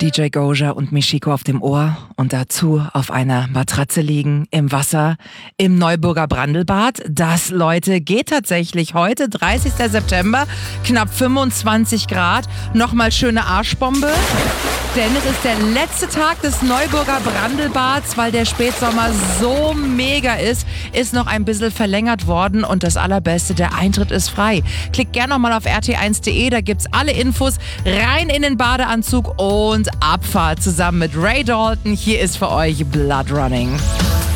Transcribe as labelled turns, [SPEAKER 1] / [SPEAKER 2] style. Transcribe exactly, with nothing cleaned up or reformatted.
[SPEAKER 1] D J Goja und Michiko auf dem Ohr und dazu auf einer Matratze liegen, im Wasser, im Neuburger Brandelbad. Das, Leute, geht tatsächlich heute, dreißigster September, knapp fünfundzwanzig Grad. Nochmal schöne Arschbombe, denn es ist der letzte Tag des Neuburger Brandelbads, weil der Spätsommer so mega ist, ist noch ein bisschen verlängert worden und das Allerbeste, der Eintritt ist frei. Klickt gerne nochmal auf r t eins punkt d e, da gibt's alle Infos, rein in den Badeanzug und Abfahrt zusammen mit Ray Dalton. Hier ist für euch Blood Running.